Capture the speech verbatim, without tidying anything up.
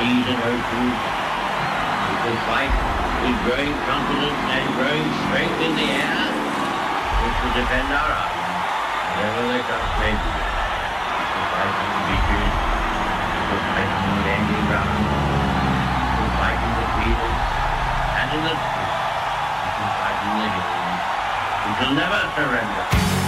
seas and oceans. We will fight with growing confidence and growing strength in the air, which will defend our arms, whatever the cost may be. We will fight on the beaches, we will fight on the landing grounds, we will fight in the fields and in the streets, we will fight in the hills. We shall never surrender.